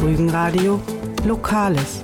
Rügenradio Lokales.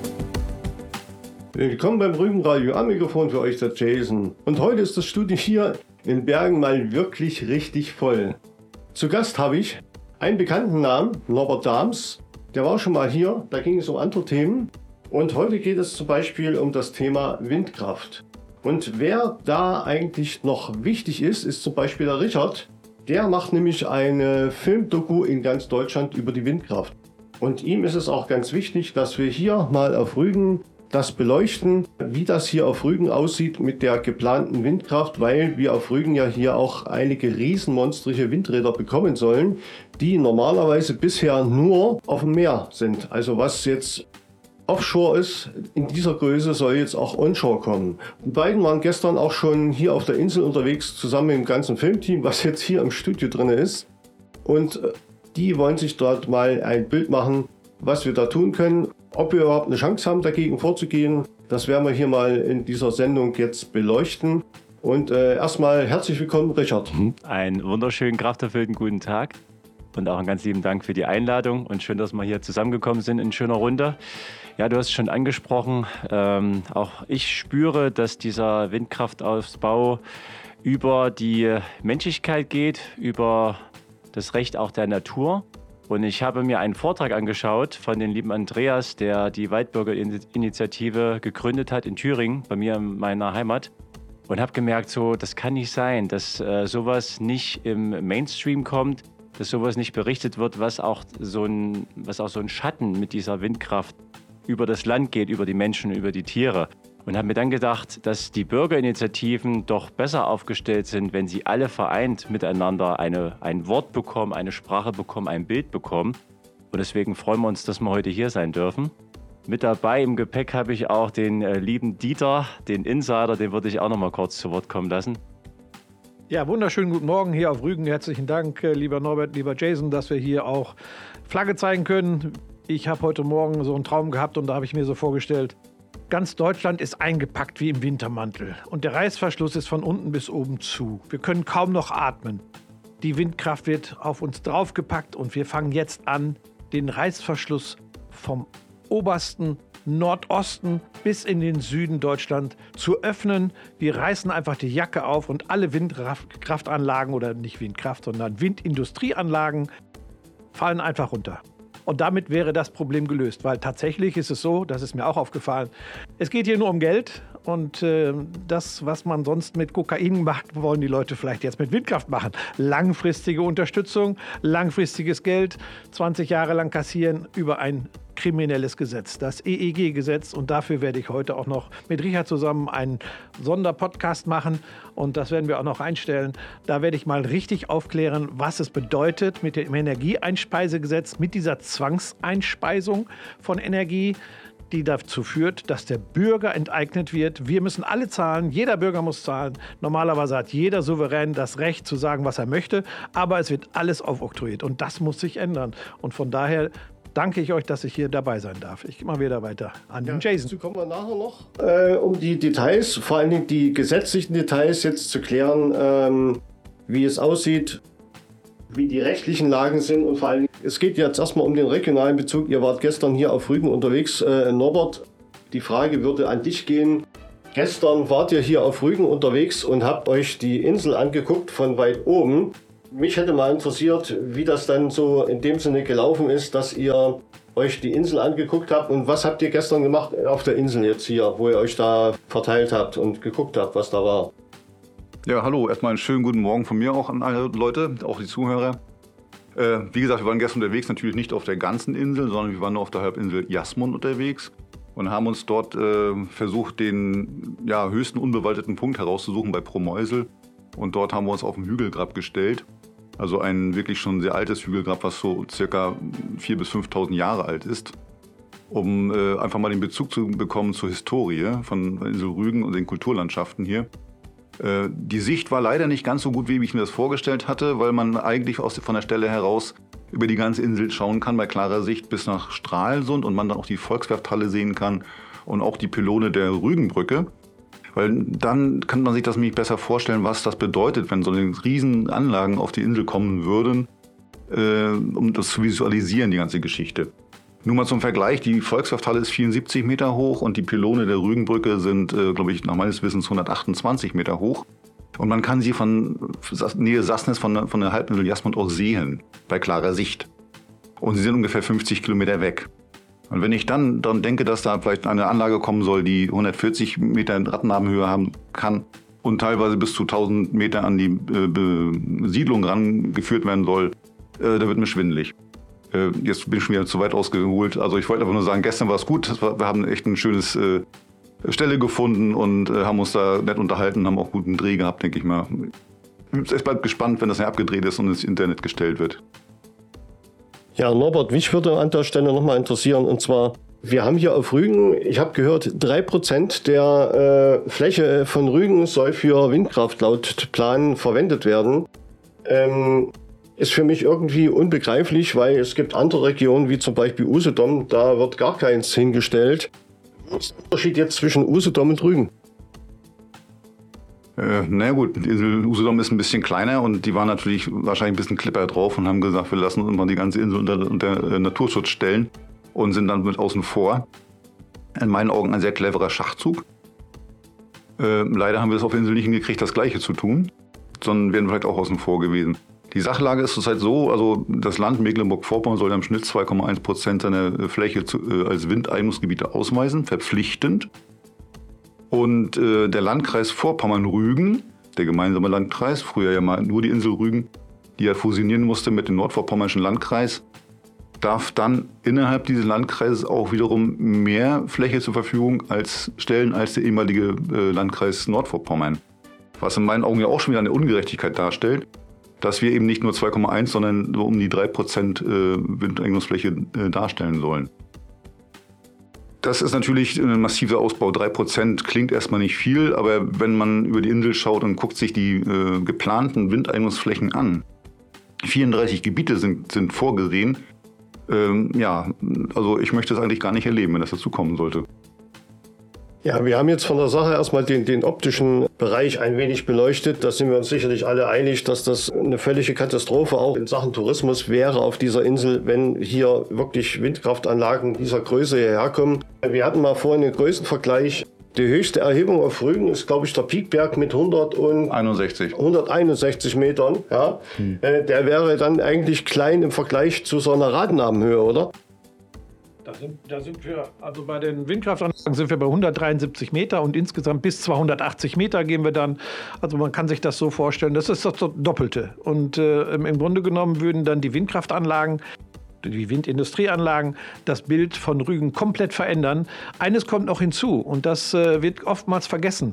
Willkommen beim Rügenradio, am Mikrofon für euch der Jason. Und heute ist das Studio hier in Bergen mal wirklich richtig voll. Zu Gast habe ich einen bekannten Namen, Norbert Dahms. Der war schon mal hier, da ging es um andere Themen. Und heute geht es zum Beispiel um das Thema Windkraft. Und wer da eigentlich noch wichtig ist, ist zum Beispiel der Richard. Der macht nämlich eine Filmdoku in ganz Deutschland über die Windkraft. Und ihm ist es auch ganz wichtig, dass wir hier mal auf Rügen das beleuchten, wie das hier auf Rügen aussieht mit der geplanten Windkraft, weil wir auf Rügen ja hier auch einige riesenmonstrige Windräder bekommen sollen, die normalerweise bisher nur auf dem Meer sind. Also was jetzt Offshore ist, in dieser Größe soll jetzt auch Onshore kommen. Die beiden waren gestern auch schon hier auf der Insel unterwegs, zusammen mit dem ganzen Filmteam, was jetzt hier im Studio drin ist. Und die wollen sich dort mal ein Bild machen, was wir da tun können. Ob wir überhaupt eine Chance haben, dagegen vorzugehen, das werden wir hier mal in dieser Sendung jetzt beleuchten. Und erstmal herzlich willkommen, Richard. Einen wunderschönen, krafterfüllten guten Tag und auch einen ganz lieben Dank für die Einladung und schön, dass wir hier zusammengekommen sind in schöner Runde. Ja, du hast es schon angesprochen, auch ich spüre, dass dieser Windkraftausbau über die Menschlichkeit geht, über das Recht auch der Natur. Und ich habe mir einen Vortrag angeschaut von dem lieben Andreas, der die Waldbürgerinitiative gegründet hat in Thüringen, bei mir in meiner Heimat. Und habe gemerkt, so, das kann nicht sein, dass sowas nicht im Mainstream kommt, dass sowas nicht berichtet wird, was auch so ein Schatten mit dieser Windkraft über das Land geht, über die Menschen, über die Tiere. Und habe mir dann gedacht, dass die Bürgerinitiativen doch besser aufgestellt sind, wenn sie alle vereint miteinander ein Wort bekommen, eine Sprache bekommen, ein Bild bekommen. Und deswegen freuen wir uns, dass wir heute hier sein dürfen. Mit dabei im Gepäck habe ich auch den lieben Dieter, den Insider, den würde ich auch noch mal kurz zu Wort kommen lassen. Ja, wunderschönen guten Morgen hier auf Rügen. Herzlichen Dank, lieber Norbert, lieber Jason, dass wir hier auch Flagge zeigen können. Ich habe heute Morgen so einen Traum gehabt und da habe ich mir so vorgestellt, ganz Deutschland ist eingepackt wie im Wintermantel und der Reißverschluss ist von unten bis oben zu. Wir können kaum noch atmen. Die Windkraft wird auf uns draufgepackt und wir fangen jetzt an, den Reißverschluss vom obersten Nordosten bis in den Süden Deutschland zu öffnen. Wir reißen einfach die Jacke auf und alle Windkraftanlagen oder nicht Windkraft, sondern Windindustrieanlagen fallen einfach runter. Und damit wäre das Problem gelöst, weil tatsächlich ist es so, das ist mir auch aufgefallen, es geht hier nur um Geld und das, was man sonst mit Kokain macht, wollen die Leute vielleicht jetzt mit Windkraft machen. Langfristige Unterstützung, langfristiges Geld, 20 Jahre lang kassieren über ein kriminelles Gesetz, das EEG-Gesetz. Und dafür werde ich heute auch noch mit Richard zusammen einen Sonderpodcast machen. Und das werden wir auch noch einstellen. Da werde ich mal richtig aufklären, was es bedeutet mit dem Energieeinspeisegesetz, mit dieser Zwangseinspeisung von Energie, die dazu führt, dass der Bürger enteignet wird. Wir müssen alle zahlen, jeder Bürger muss zahlen. Normalerweise hat jeder Souverän das Recht zu sagen, was er möchte, aber es wird alles aufoktroyiert und das muss sich ändern. Und von daher danke ich euch, dass ich hier dabei sein darf. Ich gehe mal wieder weiter an den Jason. Dazu kommen wir nachher noch, um die Details, vor allen Dingen die gesetzlichen Details jetzt zu klären, wie es aussieht, wie die rechtlichen Lagen sind und vor allen Dingen, es geht jetzt erstmal um den regionalen Bezug. Ihr wart gestern hier auf Rügen unterwegs. Norbert, die Frage würde an dich gehen. Gestern wart ihr hier auf Rügen unterwegs und habt euch die Insel angeguckt von weit oben. Mich hätte mal interessiert, wie das dann so in dem Sinne gelaufen ist, dass ihr euch die Insel angeguckt habt. Und was habt ihr gestern gemacht auf der Insel jetzt hier, wo ihr euch da verteilt habt und geguckt habt, was da war? Ja, hallo, erstmal einen schönen guten Morgen von mir auch an alle Leute, auch die Zuhörer. Wie gesagt, wir waren gestern unterwegs, natürlich nicht auf der ganzen Insel, sondern wir waren nur auf der Halbinsel Jasmund unterwegs und haben uns dort versucht, den höchsten unbewaldeten Punkt herauszusuchen bei Promeusel. Und dort haben wir uns auf den Hügelgrab gestellt. Also ein wirklich schon sehr altes Hügelgrab, was so circa 4.000 bis 5.000 Jahre alt ist, um einfach mal den Bezug zu bekommen zur Historie von Insel Rügen und den Kulturlandschaften hier. Die Sicht war leider nicht ganz so gut, wie ich mir das vorgestellt hatte, weil man eigentlich von der Stelle heraus über die ganze Insel schauen kann, bei klarer Sicht bis nach Stralsund und man dann auch die Volkswerfthalle sehen kann und auch die Pylone der Rügenbrücke. Weil dann kann man sich das nämlich besser vorstellen, was das bedeutet, wenn so eine riesen Anlagen auf die Insel kommen würden, um das zu visualisieren, die ganze Geschichte. Nur mal zum Vergleich, die Volkskrafthalle ist 74 Meter hoch und die Pylone der Rügenbrücke sind, glaube ich, nach meines Wissens 128 Meter hoch. Und man kann sie von Nähe Sassnitz von der Halbinsel Jasmund auch sehen, bei klarer Sicht. Und sie sind ungefähr 50 Kilometer weg. Und wenn ich dann daran denke, dass da vielleicht eine Anlage kommen soll, die 140 Meter Radnabenhöhe haben kann und teilweise bis zu 1000 Meter an die Siedlung rangeführt werden soll, da wird mir schwindelig. Jetzt bin ich schon wieder zu weit ausgeholt. Also ich wollte aber nur sagen, gestern war es gut. Wir haben echt ein schönes Stelle gefunden und haben uns da nett unterhalten, haben auch guten Dreh gehabt, denke ich mal. Ich bleibe gespannt, wenn das nicht abgedreht ist und ins Internet gestellt wird. Ja, Norbert, mich würde an der Stelle nochmal interessieren, und zwar, wir haben hier auf Rügen, ich habe gehört, 3% der Fläche von Rügen soll für Windkraft laut Plan verwendet werden. Ist für mich irgendwie unbegreiflich, weil es gibt andere Regionen, wie zum Beispiel Usedom, da wird gar keins hingestellt. Was ist der Unterschied jetzt zwischen Usedom und Rügen? Na gut, die Insel Usedom ist ein bisschen kleiner und die waren natürlich wahrscheinlich ein bisschen Clipper drauf und haben gesagt, wir lassen uns mal die ganze Insel unter Naturschutz stellen und sind dann mit außen vor. In meinen Augen ein sehr cleverer Schachzug. Leider haben wir es auf der Insel nicht hingekriegt, das Gleiche zu tun, sondern wären vielleicht auch außen vor gewesen. Die Sachlage ist zurzeit so, also das Land Mecklenburg-Vorpommern soll im Schnitt 2,1% seiner Fläche als Windeignungsgebiete ausweisen, verpflichtend. Und der Landkreis Vorpommern-Rügen, der gemeinsame Landkreis, früher ja mal nur die Insel Rügen, die ja fusionieren musste mit dem nordvorpommernischen Landkreis, darf dann innerhalb dieses Landkreises auch wiederum mehr Fläche zur Verfügung stellen als der ehemalige Landkreis Nordvorpommern. Was in meinen Augen ja auch schon wieder eine Ungerechtigkeit darstellt, dass wir eben nicht nur 2,1, sondern so um die 3% Windeignungsfläche darstellen sollen. Das ist natürlich ein massiver Ausbau. 3% klingt erstmal nicht viel, aber wenn man über die Insel schaut und guckt sich die geplanten Windeignungsflächen an, 34 Gebiete sind vorgesehen. Ja, also ich möchte es eigentlich gar nicht erleben, wenn das dazu kommen sollte. Ja, wir haben jetzt von der Sache erstmal den optischen Bereich ein wenig beleuchtet. Da sind wir uns sicherlich alle einig, dass das eine völlige Katastrophe auch in Sachen Tourismus wäre auf dieser Insel, wenn hier wirklich Windkraftanlagen dieser Größe hierher kommen. Wir hatten mal vorhin den Größenvergleich. Die höchste Erhebung auf Rügen ist, glaube ich, der Piekberg mit 161 Metern. Ja. Der wäre dann eigentlich klein im Vergleich zu so einer Radnabenhöhe, oder? Da sind wir, also bei den Windkraftanlagen sind wir bei 173 Meter und insgesamt bis 280 Meter gehen wir dann. Also man kann sich das so vorstellen, das ist das Doppelte. Und im Grunde genommen würden dann die Windkraftanlagen, die Windindustrieanlagen, das Bild von Rügen komplett verändern. Eines kommt noch hinzu und das wird oftmals vergessen.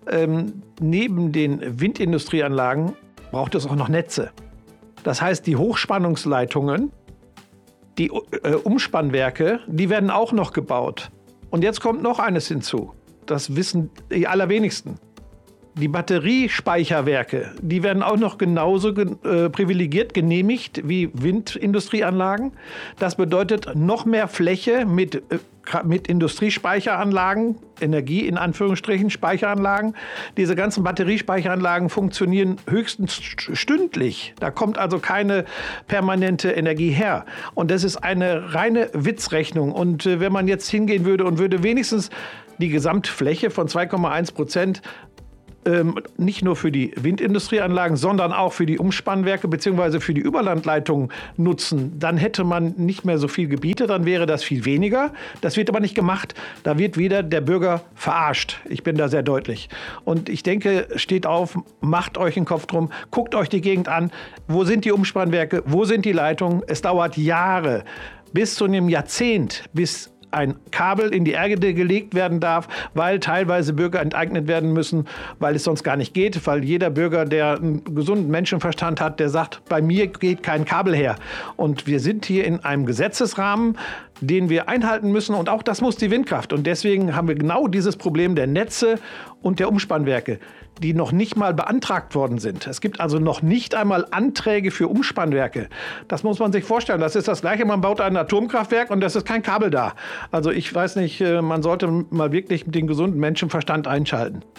Neben den Windindustrieanlagen braucht es auch noch Netze. Das heißt, die Hochspannungsleitungen, die Umspannwerke, die werden auch noch gebaut. Und jetzt kommt noch eines hinzu. Das wissen die allerwenigsten. Die Batteriespeicherwerke, die werden auch noch genauso privilegiert genehmigt wie Windindustrieanlagen. Das bedeutet noch mehr Fläche mit Industriespeicheranlagen, Energie in Anführungsstrichen, Speicheranlagen. Diese ganzen Batteriespeicheranlagen funktionieren höchstens stündlich. Da kommt also keine permanente Energie her. Und das ist eine reine Witzrechnung. Und wenn man jetzt hingehen würde und würde wenigstens die Gesamtfläche von 2,1% nicht nur für die Windindustrieanlagen, sondern auch für die Umspannwerke bzw. für die Überlandleitungen nutzen, dann hätte man nicht mehr so viel Gebiete, dann wäre das viel weniger. Das wird aber nicht gemacht. Da wird wieder der Bürger verarscht. Ich bin da sehr deutlich. Und ich denke, steht auf, macht euch den Kopf drum, guckt euch die Gegend an. Wo sind die Umspannwerke? Wo sind die Leitungen? Es dauert Jahre, bis zu einem Jahrzehnt, bis ein Kabel in die Erde gelegt werden darf, weil teilweise Bürger enteignet werden müssen, weil es sonst gar nicht geht, weil jeder Bürger, der einen gesunden Menschenverstand hat, der sagt, bei mir geht kein Kabel her. Und wir sind hier in einem Gesetzesrahmen, den wir einhalten müssen und auch das muss die Windkraft. Und deswegen haben wir genau dieses Problem der Netze und der Umspannwerke, die noch nicht mal beantragt worden sind. Es gibt also noch nicht einmal Anträge für Umspannwerke. Das muss man sich vorstellen. Das ist das Gleiche, man baut ein Atomkraftwerk und es ist kein Kabel da. Also ich weiß nicht, man sollte mal wirklich den gesunden Menschenverstand einschalten.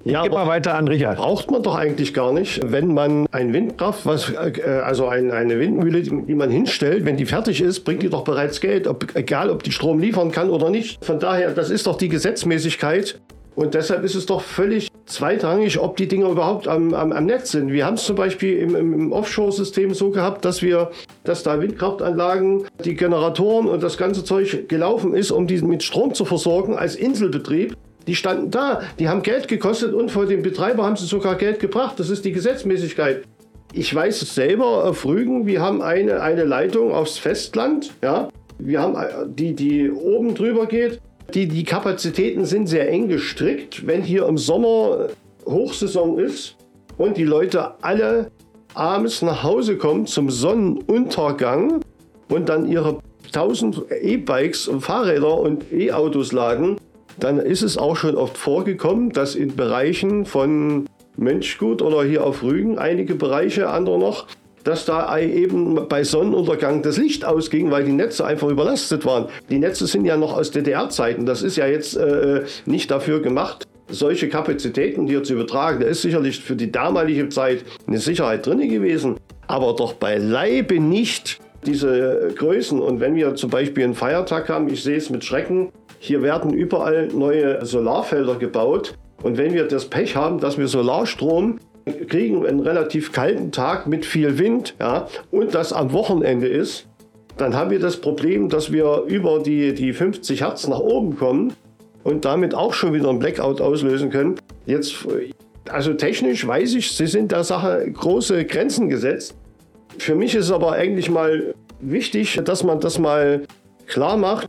Ja, Gib mal weiter an Richard. braucht man doch eigentlich gar nicht, wenn man ein Windkraft, also eine Windmühle, die man hinstellt, wenn die fertig ist, bringt die doch bereits Geld, egal ob die Strom liefern kann oder nicht. Von daher, das ist doch die Gesetzmäßigkeit und deshalb ist es doch völlig zweitrangig, ob die Dinger überhaupt am Netz sind. Wir haben es zum Beispiel im Offshore-System so gehabt, dass da Windkraftanlagen, die Generatoren und das ganze Zeug gelaufen ist, um die mit Strom zu versorgen als Inselbetrieb. Die standen da, die haben Geld gekostet und von dem Betreiber haben sie sogar Geld gebracht. Das ist die Gesetzmäßigkeit. Ich weiß es selber auf Rügen, wir haben eine Leitung aufs Festland, ja. Wir haben die oben drüber geht. Die Kapazitäten sind sehr eng gestrickt, wenn hier im Sommer Hochsaison ist und die Leute alle abends nach Hause kommen zum Sonnenuntergang und dann ihre 1000 E-Bikes und Fahrräder und E-Autos laden. Dann ist es auch schon oft vorgekommen, dass in Bereichen von Mönchgut oder hier auf Rügen, einige Bereiche, andere noch, dass da eben bei Sonnenuntergang das Licht ausging, weil die Netze einfach überlastet waren. Die Netze sind ja noch aus DDR-Zeiten. Das ist ja jetzt nicht dafür gemacht, solche Kapazitäten hier zu übertragen. Da ist sicherlich für die damalige Zeit eine Sicherheit drin gewesen, aber doch beileibe nicht diese Größen. Und wenn wir zum Beispiel einen Feiertag haben, ich sehe es mit Schrecken, hier werden überall neue Solarfelder gebaut. Und wenn wir das Pech haben, dass wir Solarstrom kriegen, einen relativ kalten Tag mit viel Wind, ja, und das am Wochenende ist, dann haben wir das Problem, dass wir über die 50 Hertz nach oben kommen und damit auch schon wieder einen Blackout auslösen können. Jetzt, also technisch weiß ich, sie sind der Sache große Grenzen gesetzt. Für mich ist es aber eigentlich mal wichtig, dass man das mal klar macht,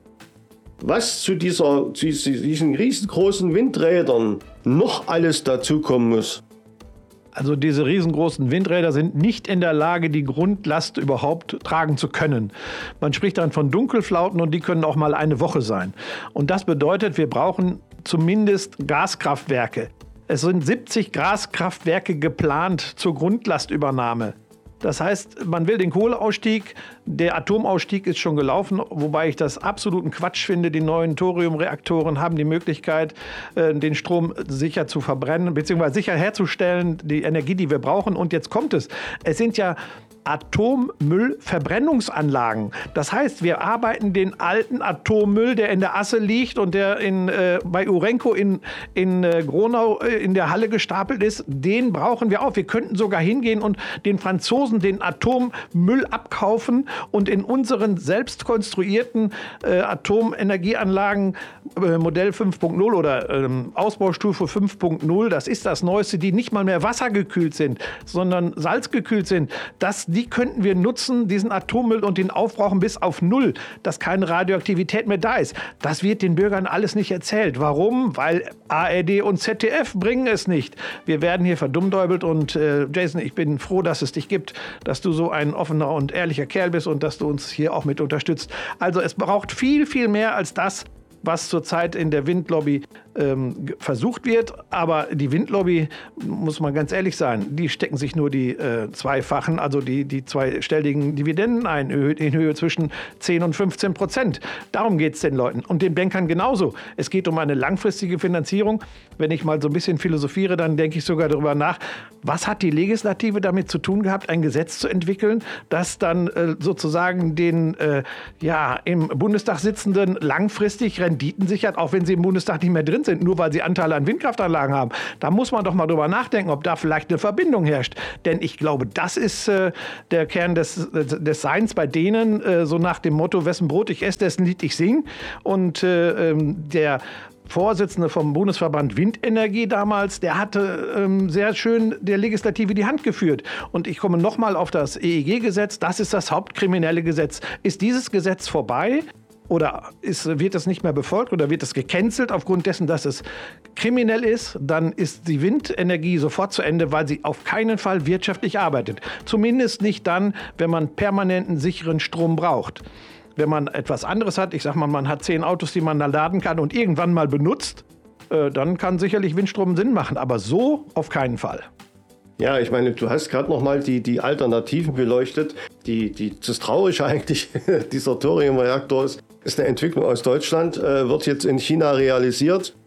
was zu diesen riesengroßen Windrädern noch alles dazukommen muss. Also diese riesengroßen Windräder sind nicht in der Lage, die Grundlast überhaupt tragen zu können. Man spricht dann von Dunkelflauten und die können auch mal eine Woche sein. Und das bedeutet, wir brauchen zumindest Gaskraftwerke. Es sind 70 Gaskraftwerke geplant zur Grundlastübernahme. Das heißt, man will den Kohleausstieg, der Atomausstieg ist schon gelaufen, wobei ich das absoluten Quatsch finde. Die neuen Thoriumreaktoren haben die Möglichkeit, den Strom sicher zu verbrennen, beziehungsweise sicher herzustellen, die Energie, die wir brauchen. Und jetzt kommt es. Es sind ja Atommüllverbrennungsanlagen. Das heißt, wir arbeiten den alten Atommüll, der in der Asse liegt und der bei Urenco in Gronau in der Halle gestapelt ist, den brauchen wir auch. Wir könnten sogar hingehen und den Franzosen den Atommüll abkaufen und in unseren selbst konstruierten Atomenergieanlagen Modell 5.0 oder Ausbaustufe 5.0, das ist das Neueste, die nicht mal mehr wassergekühlt sind, sondern salzgekühlt sind. Die könnten wir nutzen, diesen Atommüll, und den aufbrauchen bis auf Null, dass keine Radioaktivität mehr da ist. Das wird den Bürgern alles nicht erzählt. Warum? Weil ARD und ZDF bringen es nicht. Wir werden hier verdummdäubelt und Jason, ich bin froh, dass es dich gibt, dass du so ein offener und ehrlicher Kerl bist und dass du uns hier auch mit unterstützt. Also es braucht viel, viel mehr als das, was zurzeit in der Windlobby versucht wird. Aber die Windlobby, muss man ganz ehrlich sein, die stecken sich nur die zweifachen, also die zweistelligen Dividenden ein, in Höhe zwischen 10 und 15%. Darum geht es den Leuten und den Bankern genauso. Es geht um eine langfristige Finanzierung. Wenn ich mal so ein bisschen philosophiere, dann denke ich sogar darüber nach, was hat die Legislative damit zu tun gehabt, ein Gesetz zu entwickeln, das dann sozusagen den im Bundestag sitzenden langfristig Renditen sichert, auch wenn sie im Bundestag nicht mehr drin sind, nur weil sie Anteile an Windkraftanlagen haben. Da muss man doch mal drüber nachdenken, ob da vielleicht eine Verbindung herrscht. Denn ich glaube, das ist der Kern des Seins bei denen, so nach dem Motto, wessen Brot ich esse, dessen Lied ich sing. Und der Vorsitzende vom Bundesverband Windenergie damals, der hatte sehr schön der Legislative die Hand geführt. Und ich komme nochmal auf das EEG-Gesetz. Das ist das hauptkriminelle Gesetz. Ist dieses Gesetz vorbei? Oder wird es nicht mehr befolgt oder wird es gecancelt aufgrund dessen, dass es kriminell ist, dann ist die Windenergie sofort zu Ende, weil sie auf keinen Fall wirtschaftlich arbeitet. Zumindest nicht dann, wenn man permanenten sicheren Strom braucht. Wenn man etwas anderes hat, ich sag mal, man hat 10 Autos, die man da laden kann und irgendwann mal benutzt, dann kann sicherlich Windstrom Sinn machen, aber so auf keinen Fall. Ja, ich meine, du hast gerade noch mal die Alternativen beleuchtet. Das Traurige eigentlich dieser Thoriumreaktor ist eine Entwicklung aus Deutschland, wird jetzt in China realisiert.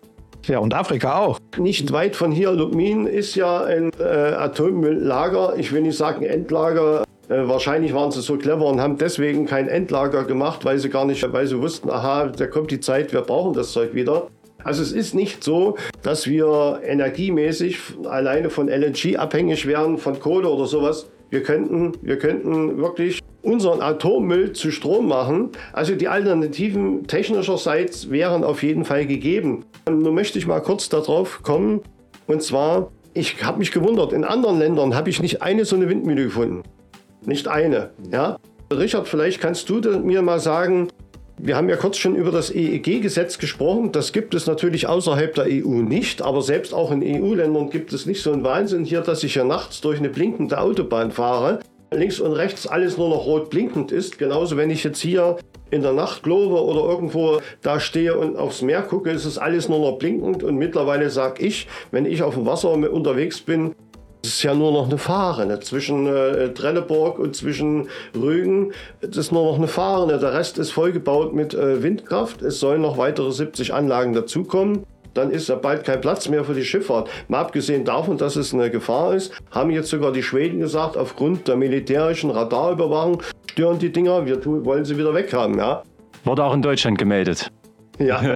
Ja, und Afrika auch. Nicht weit von hier, Lubmin ist ja ein Atommülllager. Ich will nicht sagen Endlager. Wahrscheinlich waren sie so clever und haben deswegen kein Endlager gemacht, weil sie wussten, aha, da kommt die Zeit, wir brauchen das Zeug wieder. Also es ist nicht so, dass wir energiemäßig alleine von LNG abhängig wären, von Kohle oder sowas. Wir könnten wirklich unseren Atommüll zu Strom machen. Also die Alternativen technischerseits wären auf jeden Fall gegeben. Nun möchte ich mal kurz darauf kommen. Und zwar, ich habe mich gewundert, in anderen Ländern habe ich nicht eine so eine Windmühle gefunden. Nicht eine. Ja? Richard, vielleicht kannst du mir mal sagen, wir haben ja kurz schon über das EEG-Gesetz gesprochen. Das gibt es natürlich außerhalb der EU nicht, aber selbst auch in EU-Ländern gibt es nicht so einen Wahnsinn hier, dass ich hier nachts durch eine blinkende Autobahn fahre. Links und rechts alles nur noch rot blinkend ist. Genauso, wenn ich jetzt hier in der Nachtglove oder irgendwo da stehe und aufs Meer gucke, ist es alles nur noch blinkend. Und mittlerweile sage ich, wenn ich auf dem Wasser unterwegs bin, es ist ja nur noch eine Fahne zwischen Trelleborg und zwischen Rügen. Das ist nur noch eine Fahne. Der Rest ist vollgebaut mit Windkraft. Es sollen noch weitere 70 Anlagen dazukommen. Dann ist ja bald kein Platz mehr für die Schifffahrt. Mal abgesehen davon, dass es eine Gefahr ist, haben jetzt sogar die Schweden gesagt, aufgrund der militärischen Radarüberwachung stören die Dinger, wollen sie wieder weghaben. Ja? Wurde auch in Deutschland gemeldet. Ja,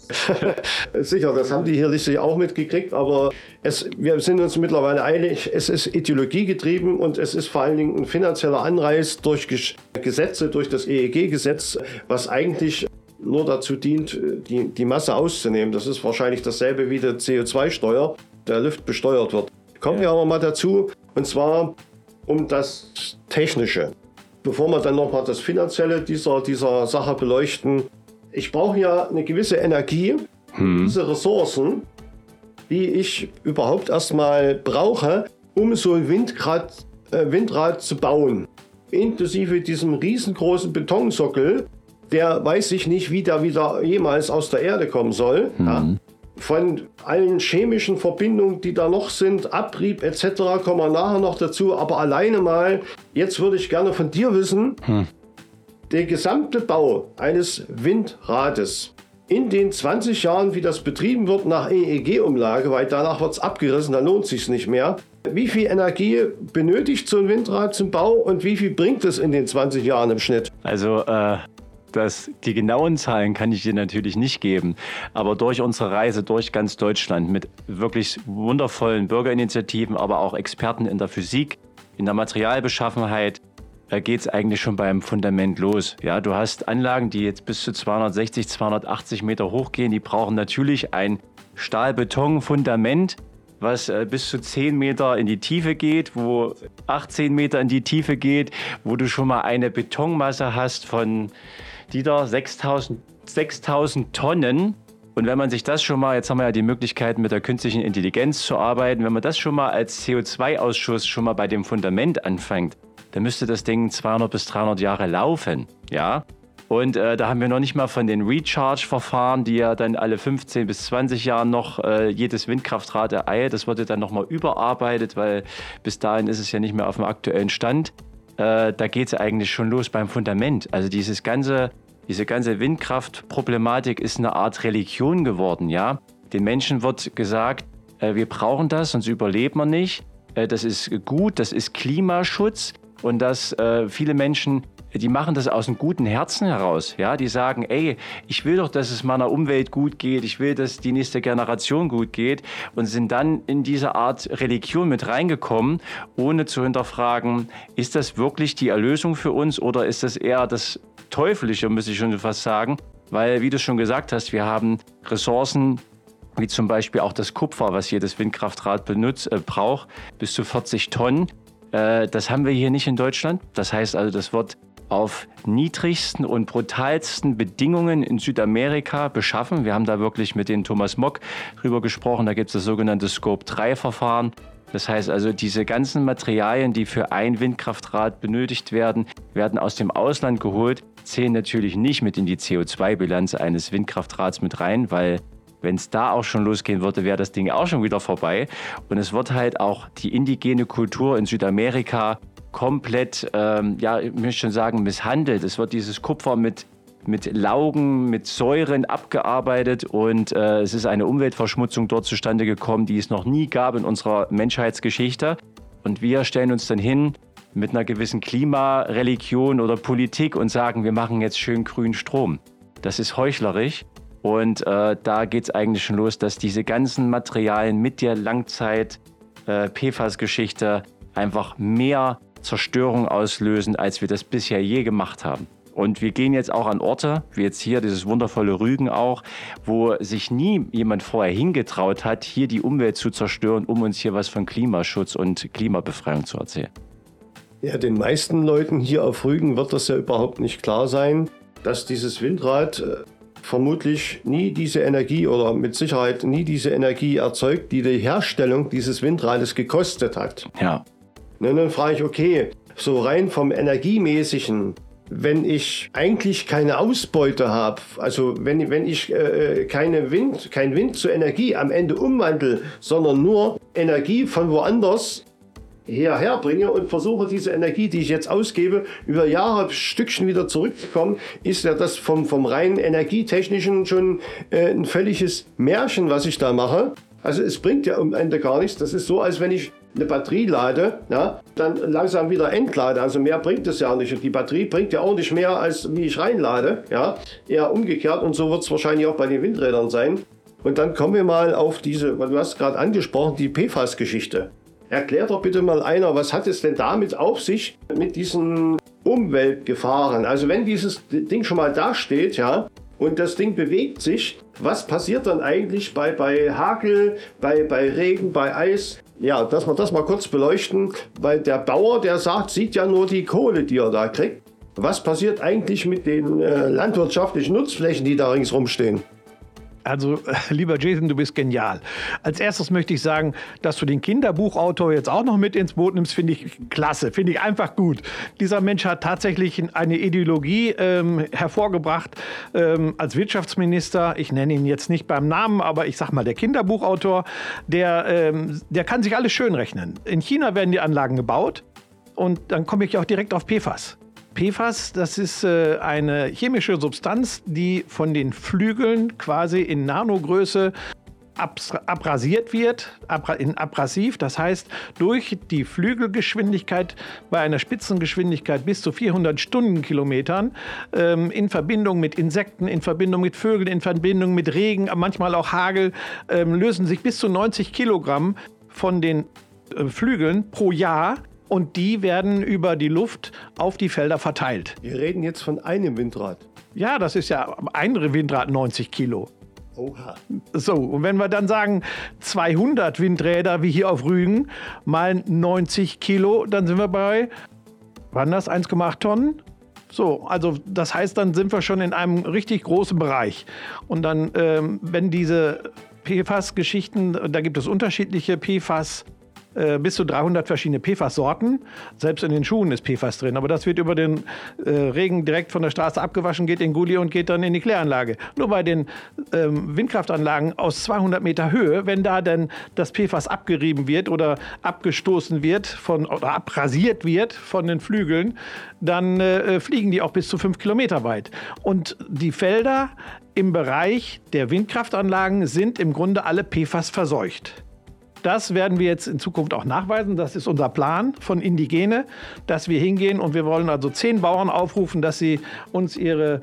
sicher, das haben die hier sicher auch mitgekriegt, aber wir sind uns mittlerweile einig, es ist ideologiegetrieben und es ist vor allen Dingen ein finanzieller Anreiz durch Gesetze, durch das EEG-Gesetz, was eigentlich nur dazu dient, die Masse auszunehmen. Das ist wahrscheinlich dasselbe wie die CO2-Steuer, der Luft besteuert wird. Kommen wir aber mal dazu, und zwar um das Technische. Bevor wir dann nochmal das Finanzielle dieser Sache beleuchten, ich brauche ja eine gewisse Energie, diese Ressourcen, die ich überhaupt erstmal brauche, um so ein Windrad zu bauen. Inklusive diesem riesengroßen Betonsockel, der weiß ich nicht, wie der wieder jemals aus der Erde kommen soll. Ja. Von allen chemischen Verbindungen, die da noch sind, Abrieb etc., kommen wir nachher noch dazu. Aber alleine mal, jetzt würde ich gerne von dir wissen, der gesamte Bau eines Windrades in den 20 Jahren, wie das betrieben wird nach EEG-Umlage, weil danach wird es abgerissen, dann lohnt es sich nicht mehr. Wie viel Energie benötigt so ein Windrad zum Bau und wie viel bringt es in den 20 Jahren im Schnitt? Also die genauen Zahlen kann ich dir natürlich nicht geben, aber durch unsere Reise durch ganz Deutschland mit wirklich wundervollen Bürgerinitiativen, aber auch Experten in der Physik, in der Materialbeschaffenheit, geht es eigentlich schon beim Fundament los. Ja, du hast Anlagen, die jetzt bis zu 260, 280 Meter hoch gehen, die brauchen natürlich ein Stahlbetonfundament, was bis zu 10 Meter in die Tiefe geht, wo 18 Meter in die Tiefe geht, wo du schon mal eine Betonmasse hast von 6000 Tonnen. Und wenn man sich das schon mal, jetzt haben wir ja die Möglichkeit mit der künstlichen Intelligenz zu arbeiten, wenn man das schon mal als CO2-Ausschuss schon mal bei dem Fundament anfängt, dann müsste das Ding 200 bis 300 Jahre laufen. Ja? Und da haben wir noch nicht mal von den Recharge-Verfahren, die ja dann alle 15 bis 20 Jahren noch jedes Windkraftrad ereilt. Das wurde dann nochmal überarbeitet, weil bis dahin ist es ja nicht mehr auf dem aktuellen Stand. Da geht es eigentlich schon los beim Fundament. Also diese ganze Windkraftproblematik ist eine Art Religion geworden. Ja? Den Menschen wird gesagt, wir brauchen das, sonst überleben wir nicht. Das ist gut, das ist Klimaschutz. Und dass viele Menschen, die machen das aus einem guten Herzen heraus. Ja? Die sagen, ey, ich will doch, dass es meiner Umwelt gut geht. Ich will, dass die nächste Generation gut geht. Und sind dann in diese Art Religion mit reingekommen, ohne zu hinterfragen, ist das wirklich die Erlösung für uns oder ist das eher das Teuflische, muss ich schon fast sagen. Weil, wie du schon gesagt hast, wir haben Ressourcen, wie zum Beispiel auch das Kupfer, was jedes Windkraftrad braucht, bis zu 40 Tonnen. Das haben wir hier nicht in Deutschland. Das heißt also, das wird auf niedrigsten und brutalsten Bedingungen in Südamerika beschaffen. Wir haben da wirklich mit dem Thomas Mock drüber gesprochen. Da gibt es das sogenannte Scope-3-Verfahren. Das heißt also, diese ganzen Materialien, die für ein Windkraftrad benötigt werden, werden aus dem Ausland geholt, zählen natürlich nicht mit in die CO2-Bilanz eines Windkraftrads mit rein, weil wenn es da auch schon losgehen würde, wäre das Ding auch schon wieder vorbei. Und es wird halt auch die indigene Kultur in Südamerika komplett, ich möchte schon sagen, misshandelt. Es wird dieses Kupfer mit mit Laugen, mit Säuren abgearbeitet und es ist eine Umweltverschmutzung dort zustande gekommen, die es noch nie gab in unserer Menschheitsgeschichte. Und wir stellen uns dann hin mit einer gewissen Klimareligion oder Politik und sagen, wir machen jetzt schön grünen Strom. Das ist heuchlerisch und da geht es eigentlich schon los, dass diese ganzen Materialien mit der Langzeit-PFAS-Geschichte einfach mehr Zerstörung auslösen, als wir das bisher je gemacht haben. Und wir gehen jetzt auch an Orte, wie jetzt hier dieses wundervolle Rügen auch, wo sich nie jemand vorher hingetraut hat, hier die Umwelt zu zerstören, um uns hier was von Klimaschutz und Klimabefreiung zu erzählen. Ja, den meisten Leuten hier auf Rügen wird das ja überhaupt nicht klar sein, dass dieses Windrad vermutlich nie diese Energie oder mit Sicherheit nie diese Energie erzeugt, die die Herstellung dieses Windrades gekostet hat. Ja. Und dann frage ich, okay, so rein vom Energiemäßigen, wenn ich eigentlich keine Ausbeute habe, also wenn ich kein Wind zur Energie am Ende umwandle, sondern nur Energie von woanders hierher bringe und versuche diese Energie, die ich jetzt ausgebe, über Jahre Stückchen wieder zurückzukommen, ist ja das vom rein energietechnischen schon ein völliges Märchen, was ich da mache. Also es bringt ja am Ende gar nichts. Das ist so, als wenn ich eine Batterie lade, ja, dann langsam wieder entlade. Also mehr bringt es ja nicht. Und die Batterie bringt ja auch nicht mehr, als wie ich reinlade. Ja, eher umgekehrt. Und so wird es wahrscheinlich auch bei den Windrädern sein. Und dann kommen wir mal auf diese, du hast gerade angesprochen, die PFAS-Geschichte. Erklär doch bitte mal einer, was hat es denn damit auf sich mit diesen Umweltgefahren? Also wenn dieses Ding schon mal da steht, ja, und das Ding bewegt sich, was passiert dann eigentlich bei Hagel, bei Regen, bei Eis? Ja, dass wir das mal kurz beleuchten, weil der Bauer, der sieht ja nur die Kohle, die er da kriegt. Was passiert eigentlich mit den landwirtschaftlichen Nutzflächen, die da ringsrum stehen? Also, lieber Jason, du bist genial. Als erstes möchte ich sagen, dass du den Kinderbuchautor jetzt auch noch mit ins Boot nimmst, finde ich klasse, finde ich einfach gut. Dieser Mensch hat tatsächlich eine Ideologie hervorgebracht als Wirtschaftsminister. Ich nenne ihn jetzt nicht beim Namen, aber ich sag mal, der Kinderbuchautor, der kann sich alles schön rechnen. In China werden die Anlagen gebaut und dann komme ich auch direkt auf PFAS. PFAS, das ist eine chemische Substanz, die von den Flügeln quasi in Nanogröße abrasiert wird, abrasiv. Das heißt, durch die Flügelgeschwindigkeit bei einer Spitzengeschwindigkeit bis zu 400 Stundenkilometern in Verbindung mit Insekten, in Verbindung mit Vögeln, in Verbindung mit Regen, manchmal auch Hagel, lösen sich bis zu 90 Kilogramm von den Flügeln pro Jahr. Und die werden über die Luft auf die Felder verteilt. Wir reden jetzt von einem Windrad. Ja, das ist ja ein Windrad 90 Kilo. Oha. So, und wenn wir dann sagen 200 Windräder wie hier auf Rügen mal 90 Kilo, dann sind wir bei, waren das 1,8 Tonnen? So, also das heißt, dann sind wir schon in einem richtig großen Bereich. Und dann, wenn diese PFAS-Geschichten, da gibt es unterschiedliche PFAS, bis zu 300 verschiedene PFAS-Sorten. Selbst in den Schuhen ist PFAS drin. Aber das wird über den Regen direkt von der Straße abgewaschen, geht in Gully und geht dann in die Kläranlage. Nur bei den Windkraftanlagen aus 200 Meter Höhe, wenn da dann das PFAS abgerieben wird oder abgestoßen wird oder abrasiert wird von den Flügeln, dann fliegen die auch bis zu 5 Kilometer weit. Und die Felder im Bereich der Windkraftanlagen sind im Grunde alle PFAS verseucht. Das werden wir jetzt in Zukunft auch nachweisen. Das ist unser Plan von Indigene, dass wir hingehen und wir wollen also 10 Bauern aufrufen, dass sie uns ihre,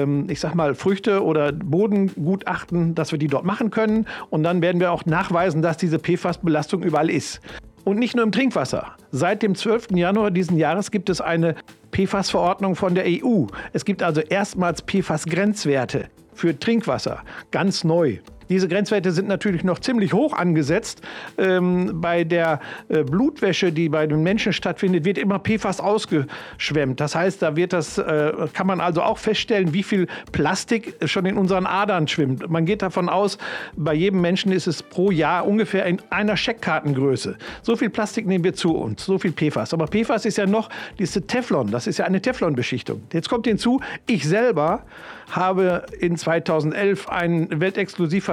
Früchte oder Bodengutachten, dass wir die dort machen können. Und dann werden wir auch nachweisen, dass diese PFAS-Belastung überall ist. Und nicht nur im Trinkwasser. Seit dem 12. Januar diesen Jahres gibt es eine PFAS-Verordnung von der EU. Es gibt also erstmals PFAS-Grenzwerte für Trinkwasser. Ganz neu. Diese Grenzwerte sind natürlich noch ziemlich hoch angesetzt. Bei der Blutwäsche, die bei den Menschen stattfindet, wird immer PFAS ausgeschwemmt. Das heißt, da kann man also auch feststellen, wie viel Plastik schon in unseren Adern schwimmt. Man geht davon aus, bei jedem Menschen ist es pro Jahr ungefähr in einer Scheckkartengröße. So viel Plastik nehmen wir zu uns, so viel PFAS. Aber PFAS ist ja noch diese Teflon, das ist ja eine Teflonbeschichtung. Jetzt kommt hinzu, ich selber habe in 2011 einen Weltexklusivvertrag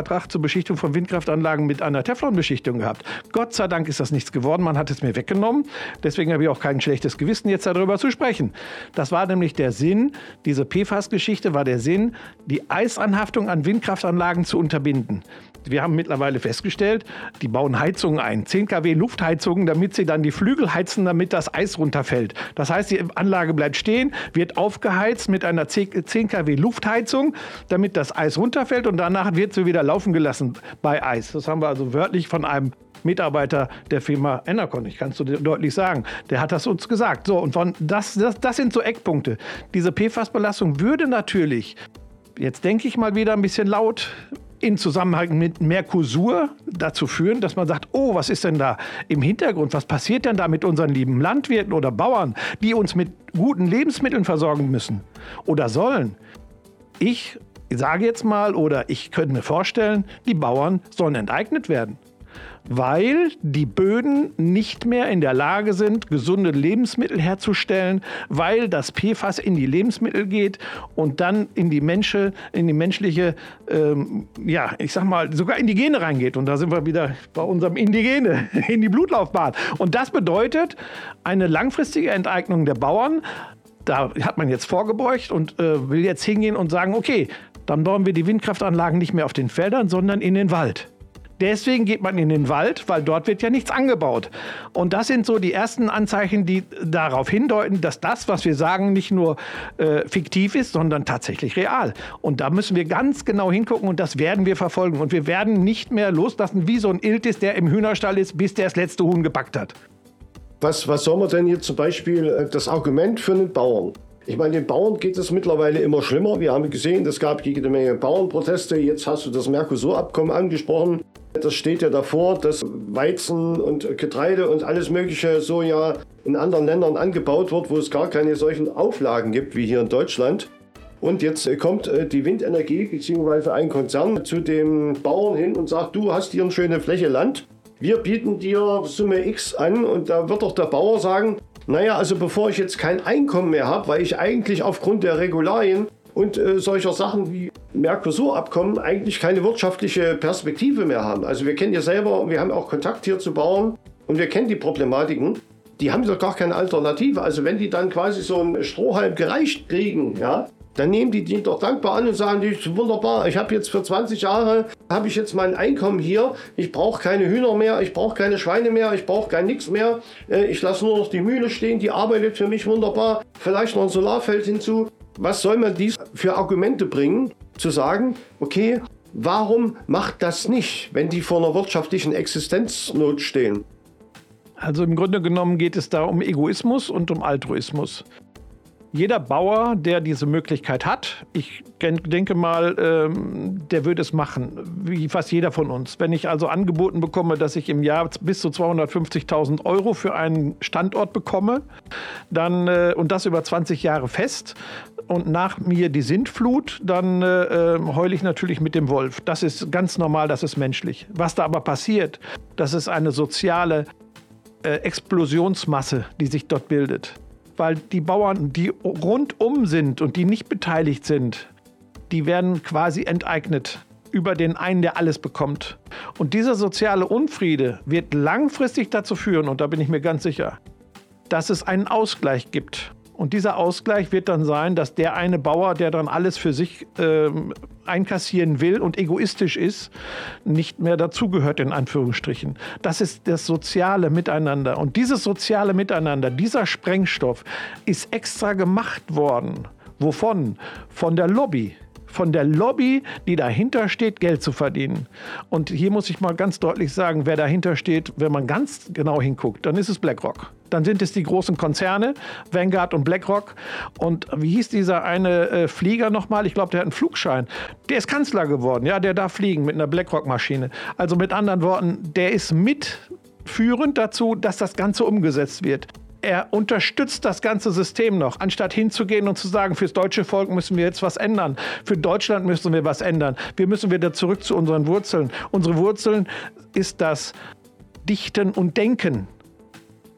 Fördervertrag zur Beschichtung von Windkraftanlagen mit einer Teflonbeschichtung gehabt. Gott sei Dank ist das nichts geworden, man hat es mir weggenommen. Deswegen habe ich auch kein schlechtes Gewissen, jetzt darüber zu sprechen. Das war nämlich der Sinn, diese PFAS-Geschichte war der Sinn, die Eisanhaftung an Windkraftanlagen zu unterbinden. Wir haben mittlerweile festgestellt, die bauen Heizungen ein, 10 kW Luftheizungen, damit sie dann die Flügel heizen, damit das Eis runterfällt. Das heißt, die Anlage bleibt stehen, wird aufgeheizt mit einer 10 kW Luftheizung, damit das Eis runterfällt und danach wird sie wieder laufen gelassen bei Eis. Das haben wir also wörtlich von einem Mitarbeiter der Firma Enercon, ich kann es so deutlich sagen, der hat das uns gesagt. So, und das sind so Eckpunkte. Diese PFAS-Belastung würde natürlich, jetzt denke ich mal wieder ein bisschen laut, in Zusammenhang mit Mercosur dazu führen, dass man sagt, oh, was ist denn da im Hintergrund? Was passiert denn da mit unseren lieben Landwirten oder Bauern, die uns mit guten Lebensmitteln versorgen müssen oder sollen? Ich sage jetzt mal, oder ich könnte mir vorstellen, die Bauern sollen enteignet werden, weil die Böden nicht mehr in der Lage sind, gesunde Lebensmittel herzustellen, weil das PFAS in die Lebensmittel geht und dann in die menschliche, ich sag mal, sogar in die Gene reingeht. Und da sind wir wieder bei unserem Indigene, in die Blutlaufbahn. Und das bedeutet eine langfristige Enteignung der Bauern. Da hat man jetzt vorgebeugt und will jetzt hingehen und sagen, okay, dann bauen wir die Windkraftanlagen nicht mehr auf den Feldern, sondern in den Wald. Deswegen geht man in den Wald, weil dort wird ja nichts angebaut. Und das sind so die ersten Anzeichen, die darauf hindeuten, dass das, was wir sagen, nicht nur fiktiv ist, sondern tatsächlich real. Und da müssen wir ganz genau hingucken und das werden wir verfolgen. Und wir werden nicht mehr loslassen, wie so ein Iltis, der im Hühnerstall ist, bis der das letzte Huhn gepackt hat. Was soll man denn jetzt zum Beispiel das Argument für einen Bauern? Ich meine, den Bauern geht es mittlerweile immer schlimmer. Wir haben gesehen, es gab jede Menge Bauernproteste. Jetzt hast du das Mercosur-Abkommen angesprochen. Das steht ja davor, dass Weizen und Getreide und alles mögliche Soja in anderen Ländern angebaut wird, wo es gar keine solchen Auflagen gibt wie hier in Deutschland. Und jetzt kommt die Windenergie bzw. ein Konzern zu dem Bauern hin und sagt, du hast hier eine schöne Fläche Land. Wir bieten dir Summe X an und da wird doch der Bauer sagen, naja, also bevor ich jetzt kein Einkommen mehr habe, weil ich eigentlich aufgrund der Regularien und solcher Sachen wie Mercosur-Abkommen eigentlich keine wirtschaftliche Perspektive mehr haben. Also wir kennen ja selber, wir haben auch Kontakt hier zu Bauern und wir kennen die Problematiken. Die haben doch gar keine Alternative. Also wenn die dann quasi so einen Strohhalm gereicht kriegen, ja, dann nehmen die doch dankbar an und sagen, das ist wunderbar, ich habe jetzt für 20 Jahre, habe ich jetzt mein Einkommen hier, ich brauche keine Hühner mehr, ich brauche keine Schweine mehr, ich brauche gar nichts mehr, ich lasse nur noch die Mühle stehen, die arbeitet für mich wunderbar, vielleicht noch ein Solarfeld hinzu. Was soll man dies für Argumente bringen, zu sagen, okay, warum macht das nicht, wenn die vor einer wirtschaftlichen Existenznot stehen? Also im Grunde genommen geht es da um Egoismus und um Altruismus. Jeder Bauer, der diese Möglichkeit hat, ich denke mal, der würde es machen, wie fast jeder von uns. Wenn ich also angeboten bekomme, dass ich im Jahr bis zu 250.000 € für einen Standort bekomme, dann, und das über 20 Jahre fest, und nach mir die Sintflut, dann heule ich natürlich mit dem Wolf. Das ist ganz normal, das ist menschlich. Was da aber passiert, das ist eine soziale Explosionsmasse, die sich dort bildet. Weil die Bauern, die rundum sind und die nicht beteiligt sind, die werden quasi enteignet über den einen, der alles bekommt. Und dieser soziale Unfriede wird langfristig dazu führen, und da bin ich mir ganz sicher, dass es einen Ausgleich gibt. Und dieser Ausgleich wird dann sein, dass der eine Bauer, der dann alles für sich einkassieren will und egoistisch ist, nicht mehr dazugehört, in Anführungsstrichen. Das ist das soziale Miteinander. Und dieses soziale Miteinander, dieser Sprengstoff ist extra gemacht worden. Wovon? Von der Lobby. Von der Lobby, die dahinter steht, Geld zu verdienen. Und hier muss ich mal ganz deutlich sagen, wer dahinter steht, wenn man ganz genau hinguckt, dann ist es BlackRock. Dann sind es die großen Konzerne, Vanguard und BlackRock. Und wie hieß dieser eine Flieger nochmal? Ich glaube, der hat einen Flugschein. Der ist Kanzler geworden, ja, der darf fliegen mit einer BlackRock-Maschine. Also mit anderen Worten, der ist mitführend dazu, dass das Ganze umgesetzt wird. Er unterstützt das ganze System noch, anstatt hinzugehen und zu sagen, fürs deutsche Volk müssen wir jetzt was ändern. Für Deutschland müssen wir was ändern. Wir müssen wieder zurück zu unseren Wurzeln. Unsere Wurzeln ist das Dichten und Denken.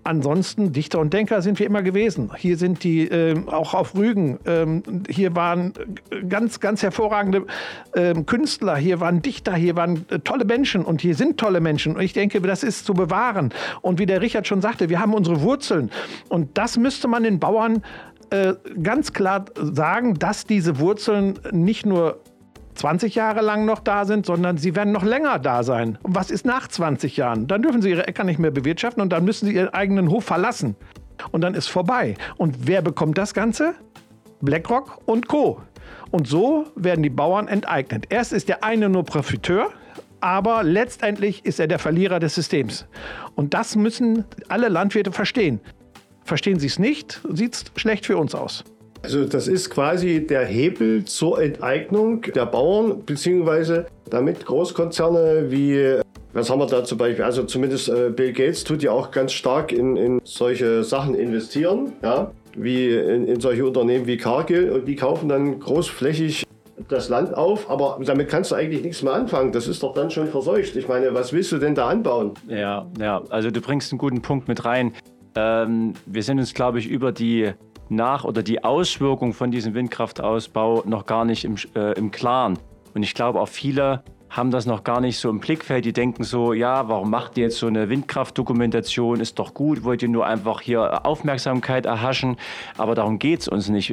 Ansonsten Dichter und Denker sind wir immer gewesen. Hier sind die auch auf Rügen. Hier waren ganz, ganz hervorragende Künstler. Hier waren Dichter. Hier waren tolle Menschen. Und hier sind tolle Menschen. Und ich denke, das ist zu bewahren. Und wie der Richard schon sagte, wir haben unsere Wurzeln. Und das müsste man den Bauern ganz klar sagen, dass diese Wurzeln nicht nur 20 Jahre lang noch da sind, sondern sie werden noch länger da sein. Und was ist nach 20 Jahren? Dann dürfen sie ihre Äcker nicht mehr bewirtschaften und dann müssen sie ihren eigenen Hof verlassen. Und dann ist vorbei. Und wer bekommt das Ganze? BlackRock und Co. Und so werden die Bauern enteignet. Erst ist der eine nur Profiteur, aber letztendlich ist er der Verlierer des Systems. Und das müssen alle Landwirte verstehen. Verstehen sie es nicht, sieht es schlecht für uns aus. Also das ist quasi der Hebel zur Enteignung der Bauern, beziehungsweise damit Großkonzerne wie, was haben wir da zum Beispiel, also zumindest Bill Gates tut ja auch ganz stark in solche Sachen investieren, ja, wie in solche Unternehmen wie Cargill, und die kaufen dann großflächig das Land auf, aber damit kannst du eigentlich nichts mehr anfangen. Das ist doch dann schon verseucht. Ich meine, was willst du denn da anbauen? Ja, also du bringst einen guten Punkt mit rein. Wir sind uns, glaube ich, über die die Auswirkung von diesem Windkraftausbau noch gar nicht im Klaren. Und ich glaube, auch viele haben das noch gar nicht so im Blickfeld. Die denken so, ja, warum macht ihr jetzt so eine Windkraftdokumentation? Ist doch gut, wollt ihr nur einfach hier Aufmerksamkeit erhaschen? Aber darum geht es uns nicht.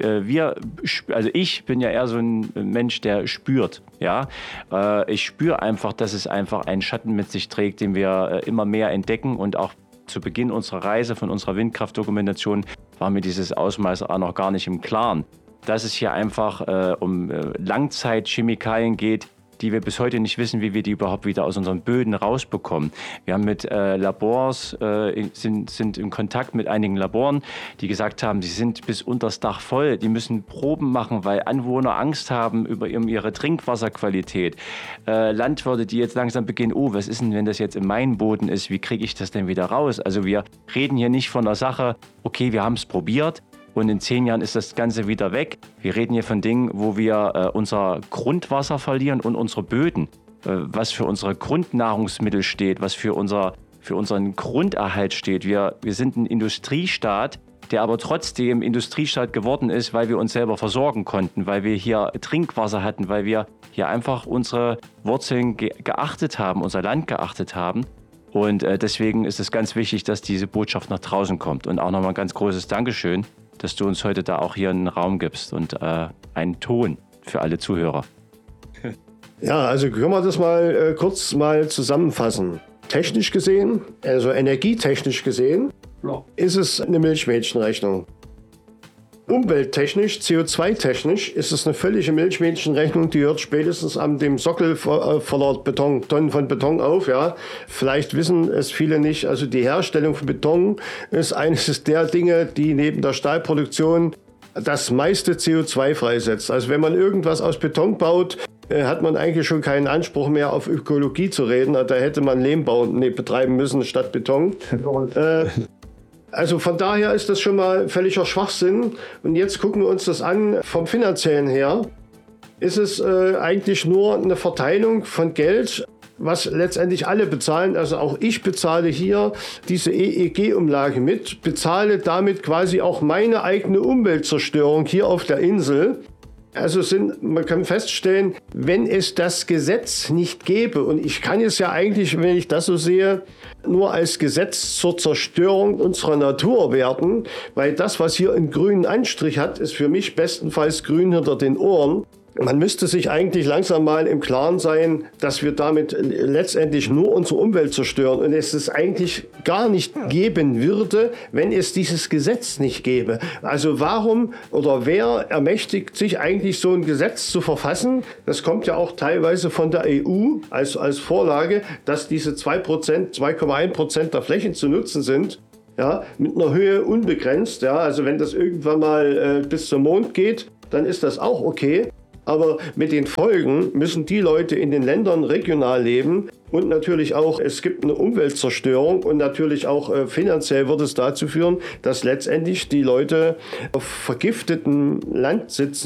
Ich bin ja eher so ein Mensch, der spürt. Ja? Ich spüre einfach, dass es einfach einen Schatten mit sich trägt, den wir immer mehr entdecken. Und auch zu Beginn unserer Reise von unserer Windkraftdokumentation war mir dieses Ausmaß auch noch gar nicht im Klaren. Dass es hier einfach um Langzeitchemikalien geht, die wir bis heute nicht wissen, wie wir die überhaupt wieder aus unseren Böden rausbekommen. Wir haben mit Labors, sind in Kontakt mit einigen Laboren, die gesagt haben, sie sind bis unters Dach voll. Die müssen Proben machen, weil Anwohner Angst haben über ihre Trinkwasserqualität. Landwirte, die jetzt langsam beginnen, was ist denn, wenn das jetzt in meinem Boden ist, wie kriege ich das denn wieder raus? Also wir reden hier nicht von der Sache, okay, wir haben es probiert, und in 10 Jahren ist das Ganze wieder weg. Wir reden hier von Dingen, wo wir unser Grundwasser verlieren und unsere Böden. Was für unsere Grundnahrungsmittel steht, was für unseren Grunderhalt steht. Wir sind ein Industriestaat, der aber trotzdem Industriestaat geworden ist, weil wir uns selber versorgen konnten, weil wir hier Trinkwasser hatten, weil wir hier einfach unsere Wurzeln geachtet haben, unser Land geachtet haben. Und deswegen ist es ganz wichtig, dass diese Botschaft nach draußen kommt. Und auch nochmal ein ganz großes Dankeschön, dass du uns heute da auch hier einen Raum gibst und einen Ton für alle Zuhörer. Ja, also können wir das mal kurz zusammenfassen. Technisch gesehen, also energietechnisch gesehen, ist es eine Milchmädchenrechnung. Umwelttechnisch, CO2-technisch ist es eine völlige Milchmädchenrechnung, die hört spätestens an dem Sockel voller Tonnen von Beton auf. Ja. Vielleicht wissen es viele nicht, also die Herstellung von Beton ist eines der Dinge, die neben der Stahlproduktion das meiste CO2 freisetzt. Also wenn man irgendwas aus Beton baut, hat man eigentlich schon keinen Anspruch mehr auf Ökologie zu reden. Da hätte man Lehmbau betreiben müssen statt Beton. Also von daher ist das schon mal völliger Schwachsinn. Und jetzt gucken wir uns das an. Vom Finanziellen her ist es eigentlich nur eine Verteilung von Geld, was letztendlich alle bezahlen. Also auch ich bezahle hier diese EEG-Umlage mit, bezahle damit quasi auch meine eigene Umweltzerstörung hier auf der Insel. Also man kann feststellen, wenn es das Gesetz nicht gäbe, und ich kann es ja eigentlich, wenn ich das so sehe, nur als Gesetz zur Zerstörung unserer Natur werten, weil das, was hier einen grünen Anstrich hat, ist für mich bestenfalls grün hinter den Ohren. Man müsste sich eigentlich langsam mal im Klaren sein, dass wir damit letztendlich nur unsere Umwelt zerstören und es es eigentlich gar nicht geben würde, wenn es dieses Gesetz nicht gäbe. Also warum oder wer ermächtigt sich eigentlich so ein Gesetz zu verfassen? Das kommt ja auch teilweise von der EU als Vorlage, dass diese 2,1% der Flächen zu nutzen sind. Ja, mit einer Höhe unbegrenzt. Ja, also wenn das irgendwann mal bis zum Mond geht, dann ist das auch okay. Aber mit den Folgen müssen die Leute in den Ländern regional leben und natürlich auch, es gibt eine Umweltzerstörung und natürlich auch finanziell wird es dazu führen, dass letztendlich die Leute auf vergiftetem Land sitzen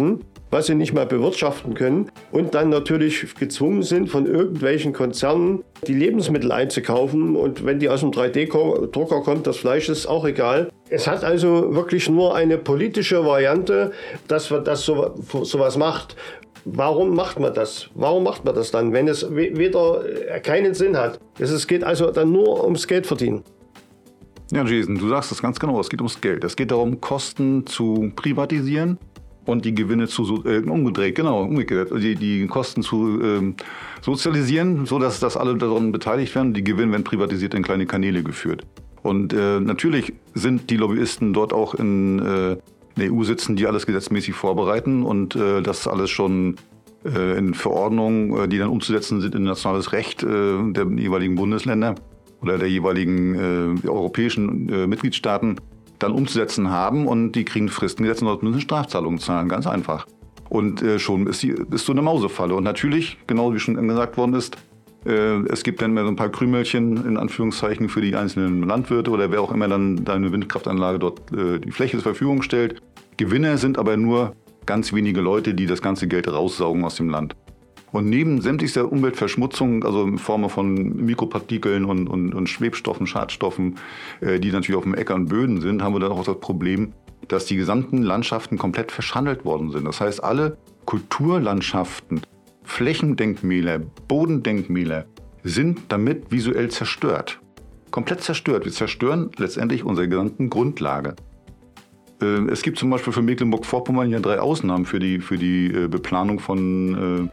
was sie nicht mehr bewirtschaften können und dann natürlich gezwungen sind, von irgendwelchen Konzernen die Lebensmittel einzukaufen. Und wenn die aus dem 3D-Drucker kommt, das Fleisch ist auch egal. Es hat also wirklich nur eine politische Variante, dass man das sowas macht. Warum macht man das? Warum macht man das dann, wenn es weder keinen Sinn hat? Es geht also dann nur ums Geld verdienen. Ja, Jason, du sagst es ganz genau, es geht ums Geld. Es geht darum, Kosten zu privatisieren und die Gewinne umgekehrt, die Kosten zu sozialisieren, sodass alle daran beteiligt werden. Die Gewinne werden privatisiert in kleine Kanäle geführt. Und natürlich sind die Lobbyisten dort auch in der EU sitzen, die alles gesetzmäßig vorbereiten und das alles schon in Verordnungen, die dann umzusetzen sind in nationales Recht der jeweiligen Bundesländer oder der jeweiligen europäischen Mitgliedstaaten dann umzusetzen haben und die kriegen Fristen gesetzt und dort müssen Strafzahlungen zahlen, ganz einfach. Und schon ist so eine Mausefalle. Und natürlich, genau wie schon gesagt worden ist, es gibt dann mehr so ein paar Krümelchen in Anführungszeichen für die einzelnen Landwirte oder wer auch immer dann eine Windkraftanlage dort die Fläche zur Verfügung stellt. Gewinner sind aber nur ganz wenige Leute, die das ganze Geld raussaugen aus dem Land. Und neben sämtlichster Umweltverschmutzung, also in Form von Mikropartikeln und Schwebstoffen, Schadstoffen, die natürlich auf dem Äcker und Böden sind, haben wir dann auch das Problem, dass die gesamten Landschaften komplett verschandelt worden sind. Das heißt, alle Kulturlandschaften, Flächendenkmäler, Bodendenkmäler sind damit visuell zerstört. Komplett zerstört. Wir zerstören letztendlich unsere gesamte Grundlage. Es gibt zum Beispiel für Mecklenburg-Vorpommern ja 3 Ausnahmen für die Beplanung von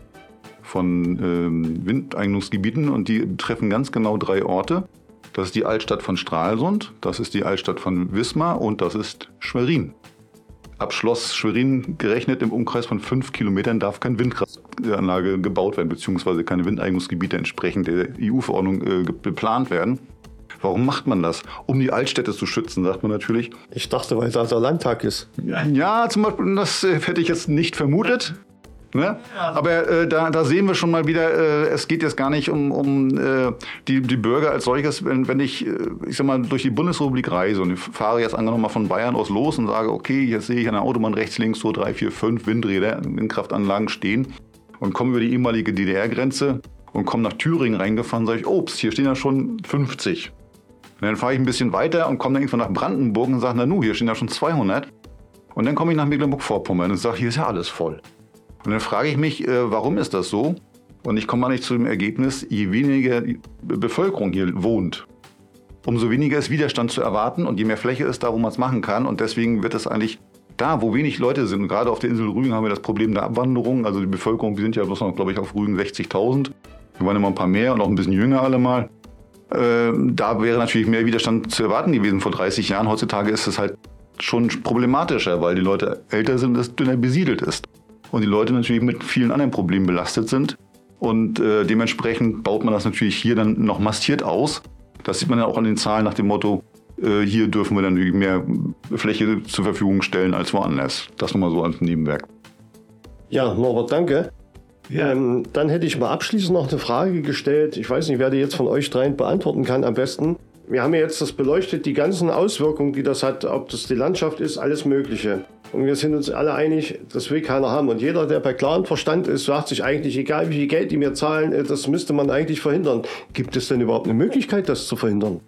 Windeignungsgebieten und die betreffen ganz genau 3 Orte. Das ist die Altstadt von Stralsund, das ist die Altstadt von Wismar und das ist Schwerin. Ab Schloss Schwerin gerechnet im Umkreis von 5 Kilometern darf keine Windkraftanlage gebaut werden, beziehungsweise keine Windeignungsgebiete entsprechend der EU-Verordnung geplant werden. Warum macht man das? Um die Altstädte zu schützen, sagt man natürlich. Ich dachte, weil da der Landtag ist. Ja, zum Beispiel, das hätte ich jetzt nicht vermutet. Ne? Aber da sehen wir schon mal wieder, es geht jetzt gar nicht um die Bürger als solches. Wenn ich sag mal, durch die Bundesrepublik reise und ich fahre jetzt angenommen mal von Bayern aus los und sage, okay, jetzt sehe ich an der Autobahn rechts, links so 3, 4, 5 Windkraftanlagen stehen und komme über die ehemalige DDR-Grenze und komme nach Thüringen reingefahren, sage ich, ups, hier stehen ja schon 50. Und dann fahre ich ein bisschen weiter und komme dann irgendwann nach Brandenburg und sage, hier stehen ja schon 200. Und dann komme ich nach Mecklenburg-Vorpommern und sage, hier ist ja alles voll. Und dann frage ich mich, warum ist das so? Und ich komme mal nicht zu dem Ergebnis, je weniger Bevölkerung hier wohnt, umso weniger ist Widerstand zu erwarten und je mehr Fläche ist da, wo man es machen kann. Und deswegen wird es eigentlich da, wo wenig Leute sind, und gerade auf der Insel Rügen haben wir das Problem der Abwanderung. Also die Bevölkerung, wir sind ja bloß noch, glaube ich, auf Rügen 60.000. Wir waren immer ein paar mehr und auch ein bisschen jünger alle mal. Da wäre natürlich mehr Widerstand zu erwarten gewesen vor 30 Jahren. Heutzutage ist es halt schon problematischer, weil die Leute älter sind und es dünner besiedelt ist. Und die Leute natürlich mit vielen anderen Problemen belastet sind. Und dementsprechend baut man das natürlich hier dann noch massiert aus. Das sieht man ja auch an den Zahlen nach dem Motto, hier dürfen wir dann natürlich mehr Fläche zur Verfügung stellen als woanders. Das nochmal so als Nebenwerk. Ja, Norbert, danke. Ja. Dann hätte ich mal abschließend noch eine Frage gestellt. Ich weiß nicht, wer die jetzt von euch dreien beantworten kann am besten. Wir haben ja jetzt das beleuchtet, die ganzen Auswirkungen, die das hat, ob das die Landschaft ist, alles Mögliche. Und wir sind uns alle einig, das will keiner haben. Und jeder, der bei klarem Verstand ist, sagt sich eigentlich, egal wie viel Geld die mir zahlen, das müsste man eigentlich verhindern. Gibt es denn überhaupt eine Möglichkeit, das zu verhindern?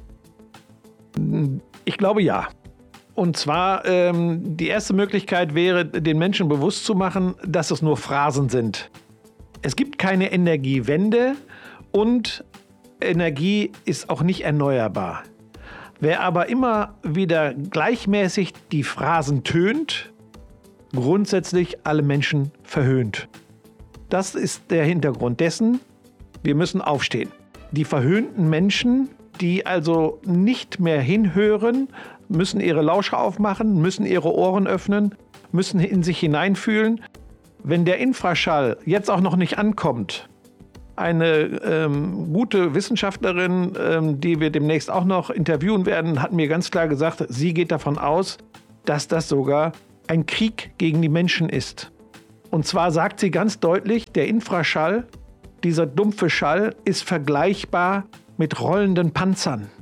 Ich glaube ja. Und zwar, die erste Möglichkeit wäre, den Menschen bewusst zu machen, dass es nur Phrasen sind. Es gibt keine Energiewende und Energie ist auch nicht erneuerbar. Wer aber immer wieder gleichmäßig die Phrasen tönt, grundsätzlich alle Menschen verhöhnt. Das ist der Hintergrund dessen, wir müssen aufstehen. Die verhöhnten Menschen, die also nicht mehr hinhören, müssen ihre Lauscher aufmachen, müssen ihre Ohren öffnen, müssen in sich hineinfühlen. Wenn der Infraschall jetzt auch noch nicht ankommt, eine gute Wissenschaftlerin, die wir demnächst auch noch interviewen werden, hat mir ganz klar gesagt, sie geht davon aus, dass das sogar ein Krieg gegen die Menschen ist. Und zwar sagt sie ganz deutlich, der Infraschall, dieser dumpfe Schall, ist vergleichbar mit rollenden Panzern.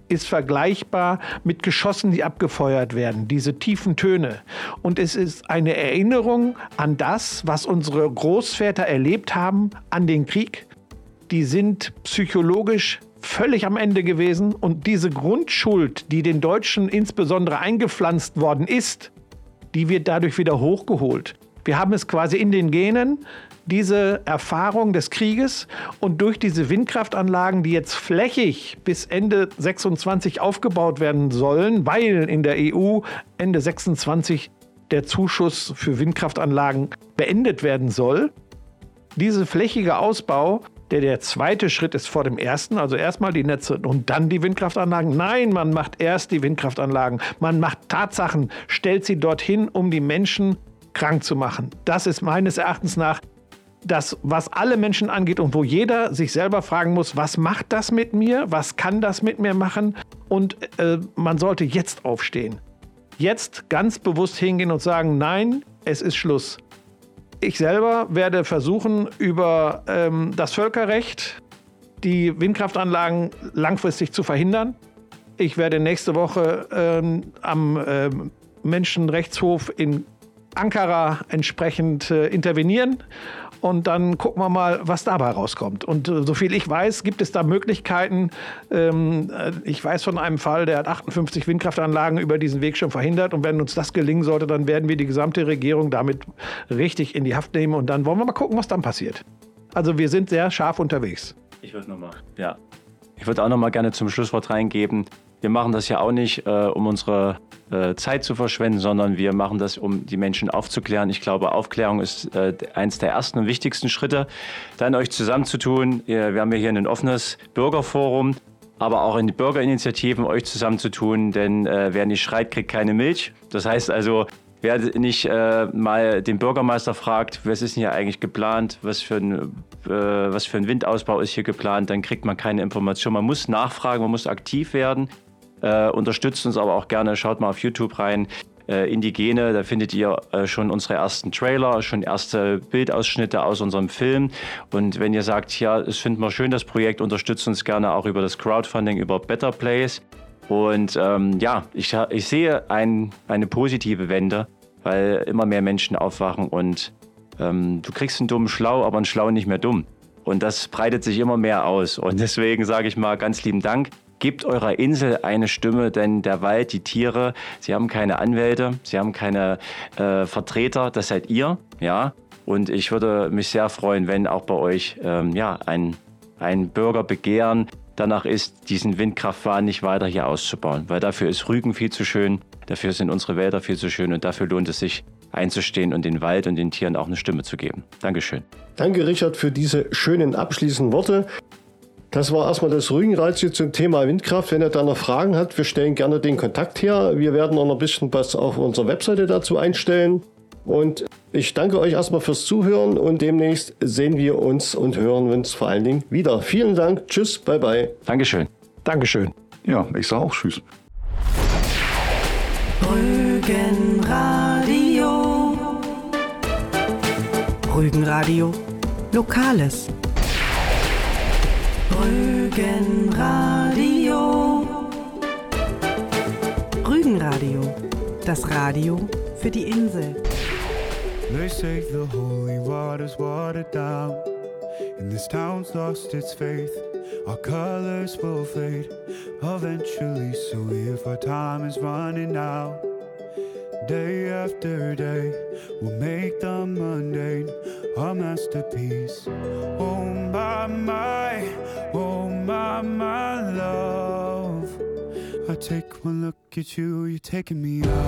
ist vergleichbar mit Geschossen, die abgefeuert werden, diese tiefen Töne. Und es ist eine Erinnerung an das, was unsere Großväter erlebt haben, an den Krieg. Die sind psychologisch völlig am Ende gewesen. Und diese Grundschuld, die den Deutschen insbesondere eingepflanzt worden ist, die wird dadurch wieder hochgeholt. Wir haben es quasi in den Genen, diese Erfahrung des Krieges, und durch diese Windkraftanlagen, die jetzt flächig bis Ende 26 aufgebaut werden sollen, weil in der EU Ende 26 der Zuschuss für Windkraftanlagen beendet werden soll. Dieser flächige Ausbau, der zweite Schritt ist vor dem ersten, also erstmal die Netze und dann die Windkraftanlagen. Nein, man macht erst die Windkraftanlagen. Man macht Tatsachen, stellt sie dorthin, um die Menschen krank zu machen. Das ist meines Erachtens nach das, was alle Menschen angeht und wo jeder sich selber fragen muss, was macht das mit mir? Was kann das mit mir machen? Und man sollte jetzt aufstehen. Jetzt ganz bewusst hingehen und sagen, nein, es ist Schluss. Ich selber werde versuchen, über das Völkerrecht die Windkraftanlagen langfristig zu verhindern. Ich werde nächste Woche am Menschenrechtshof in Ankara entsprechend intervenieren. Und dann gucken wir mal, was dabei rauskommt. Und soviel ich weiß, gibt es da Möglichkeiten. Ich weiß von einem Fall, der hat 58 Windkraftanlagen über diesen Weg schon verhindert. Und wenn uns das gelingen sollte, dann werden wir die gesamte Regierung damit richtig in die Haft nehmen. Und dann wollen wir mal gucken, was dann passiert. Also wir sind sehr scharf unterwegs. Ich würde auch noch mal gerne zum Schlusswort reingeben. Wir machen das ja auch nicht, um unsere Zeit zu verschwenden, sondern wir machen das, um die Menschen aufzuklären. Ich glaube, Aufklärung ist eins der ersten und wichtigsten Schritte. Dann euch zusammenzutun. Wir haben ja hier ein offenes Bürgerforum, aber auch in die Bürgerinitiativen euch zusammenzutun, denn wer nicht schreit, kriegt keine Milch. Das heißt also, wer nicht mal den Bürgermeister fragt, was ist denn hier eigentlich geplant, was für ein Windausbau ist hier geplant, dann kriegt man keine Information. Man muss nachfragen, man muss aktiv werden. Unterstützt uns aber auch gerne, schaut mal auf YouTube rein, Indigene, da findet ihr schon unsere ersten Trailer, schon erste Bildausschnitte aus unserem Film. Und wenn ihr sagt, ja, es finden wir schön, das Projekt, unterstützt uns gerne auch über das Crowdfunding, über Better Place. Und ich sehe eine positive Wende, weil immer mehr Menschen aufwachen und du kriegst einen dummen Schlau, aber einen Schlau nicht mehr dumm. Und das breitet sich immer mehr aus. Und deswegen sage ich mal ganz lieben Dank. Gebt eurer Insel eine Stimme, denn der Wald, die Tiere, sie haben keine Anwälte, sie haben keine Vertreter, das seid ihr. Ja? Und ich würde mich sehr freuen, wenn auch bei euch ein Bürgerbegehren danach ist, diesen Windkraftwahn nicht weiter hier auszubauen. Weil dafür ist Rügen viel zu schön, dafür sind unsere Wälder viel zu schön und dafür lohnt es sich einzustehen und den Wald und den Tieren auch eine Stimme zu geben. Dankeschön. Danke, Richard, für diese schönen abschließenden Worte. Das war erstmal das Rügenradio zum Thema Windkraft. Wenn ihr da noch Fragen habt, wir stellen gerne den Kontakt her. Wir werden auch noch ein bisschen was auf unserer Webseite dazu einstellen. Und ich danke euch erstmal fürs Zuhören und demnächst sehen wir uns und hören uns vor allen Dingen wieder. Vielen Dank. Tschüss. Bye bye. Dankeschön. Dankeschön. Ja, ich sage auch Tschüss. Rügenradio. Rügenradio. Lokales. Rügenradio. Rügenradio. Das Radio für die Insel. They say the holy water's watered down, and this town's lost its faith. Our colors will fade eventually, so if our time is running out, day after day, we'll make the mundane our masterpiece. Oh my love, I take one look at you, you're taking me out.